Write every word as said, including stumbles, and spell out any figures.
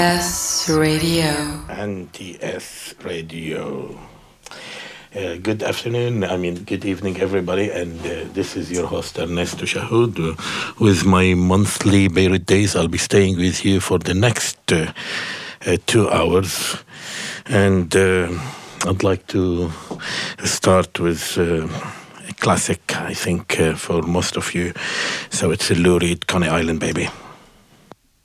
S Radio. Anti-S Radio. Uh, good afternoon, I mean, good evening, everybody. And uh, this is your host, Ernesto Shahoud. Uh, with my monthly Beirut Days, I'll be staying with you for the next uh, uh, two hours. And uh, I'd like to start with uh, a classic, I think, uh, for most of you. So it's a Lou Reed, Coney Island, baby.